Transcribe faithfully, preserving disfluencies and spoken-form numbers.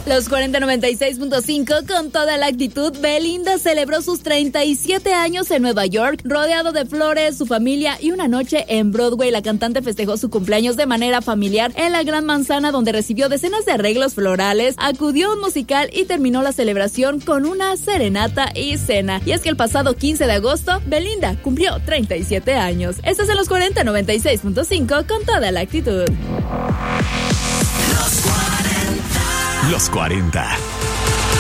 Los cuarenta noventa y seis punto cinco, con toda la actitud, Belinda celebró sus treinta y siete años en Nueva York, rodeado de flores, su familia y una noche en Broadway. La cantante festejó su cumpleaños de manera familiar en la Gran Manzana, donde recibió decenas de arreglos florales, acudió a un musical y terminó la celebración con una serenata y cena. Y es que el pasado quince de agosto, Belinda cumplió treinta y siete años. Estás en los cuarenta noventa y seis punto cinco, con toda la actitud. Los cuarenta.